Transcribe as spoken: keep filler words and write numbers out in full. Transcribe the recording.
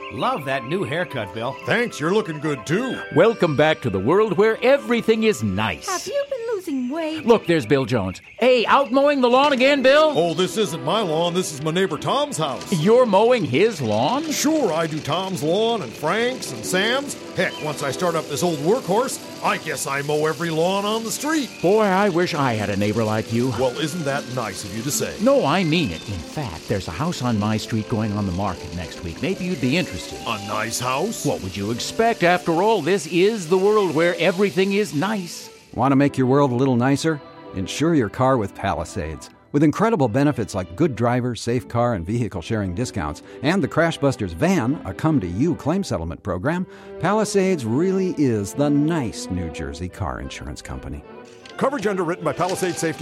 Love that new haircut, Bill. Thanks, you're looking good too. Welcome back to the world where everything is nice. Have you been losing weight? Look, there's Bill Jones. Hey, out mowing the lawn again, Bill? Oh, this isn't my lawn. This is my neighbor Tom's house. You're mowing his lawn? Sure, I do Tom's lawn and Frank's and Sam's. Heck, once I start up this old workhorse, I guess I mow every lawn on the street. Boy, I wish I had a neighbor like you. Well, isn't that nice of you to say? No, I mean it. In fact, there's a house on my street going on the market next week. Maybe you'd be interested. A nice house? What would you expect? After all, this is the world where everything is nice. Want to make your world a little nicer? Insure your car with Palisades. With incredible benefits like good driver, safe car, and vehicle sharing discounts, and the Crash Busters van, a come-to-you claim settlement program, Palisades really is the nice New Jersey car insurance company. Coverage underwritten by Palisade Safety